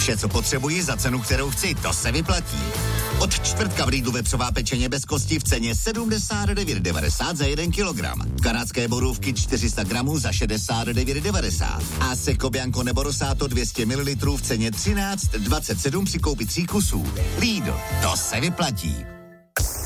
Vše, co potřebuji za cenu, kterou chci, to se vyplatí. Od čtvrtka v Lidlu vepřová pečeně bez kosti v ceně 79,90 za 1 kilogram. Kanadské borůvky 400 gramů za 69,90. A Seco Bianco nebo Rosato 200 ml v ceně 13,27 při koupi 3 kusů. Lidl, to se vyplatí.